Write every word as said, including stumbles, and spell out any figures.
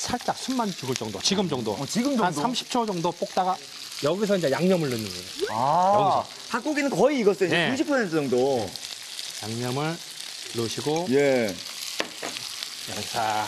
살짝 숨만 죽을 정도, 지금 정도. 어, 지금 정도? 한 삼십 초 정도 볶다가 여기서 이제 양념을 넣는 거예요. 아, 여기서. 닭고기는 거의 익었어요. 이제 네. 구십 퍼센트 정도. 양념을 넣으시고 예. 이렇게 싹